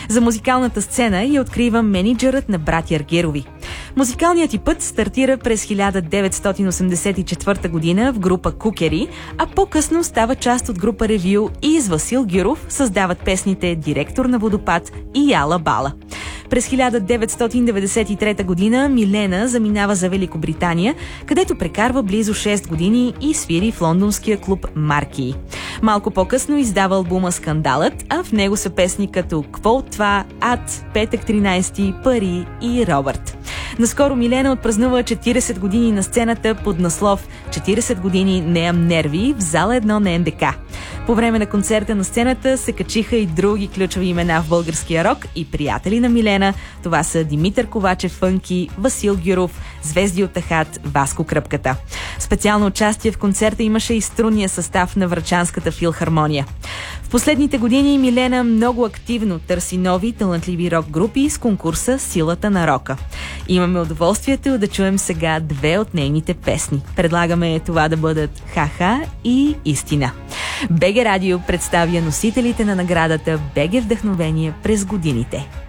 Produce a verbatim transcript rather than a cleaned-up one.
За музикалната сцена я открива мениджърът на братя Аргирови. Музикалният й път стартира през хиляда деветстотин осемдесет и четвърта година в група Кукери, а по-късно става част от група Ревю и с Васил Гюров създават песните "Директор на водопад" и "Яла Бала". През хиляда деветстотин деветдесет и трета година Милена заминава за Великобритания, където прекарва близо шест години и свири в лондонския клуб Маркии. Малко по-късно издава албума "Скандалът", а в него са песни като "Кво от това", "Ад", "Петък тринайсети", "Пари" и "Робърт". Наскоро Милена отпразнува четирийсет години на сцената под наслов "четирийсет години неям нерви" в зала едно на Ен Де Ка. По време на концерта на сцената се качиха и други ключови имена в българския рок и приятели на Милена. Това са Димитър Ковачев Фънки, Васил Гюров, звезди от Ахат, Васко Кръпката. Специално участие в концерта имаше и струнния състав на Врачанската филхармония. В последните години Милена много активно търси нови талантливи рок групи с конкурса "Силата на рока". Имаме удоволствието да чуем сега две от нейните песни. Предлагаме това да бъдат "Ха-ха" и "Истина". БГ Радио представя носителите на наградата БГ Вдъхновение през годините.